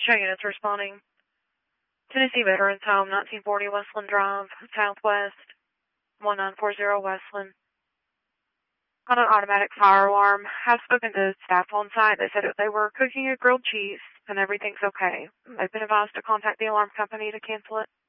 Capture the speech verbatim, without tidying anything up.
Show units responding. Tennessee Veterans Home, nineteen forty Westland Drive, Southwest, one nine four zero Westland. On an automatic fire alarm. Have spoken to staff on site. They said that they were cooking a grilled cheese and everything's okay. They've been advised to contact the alarm company to cancel it.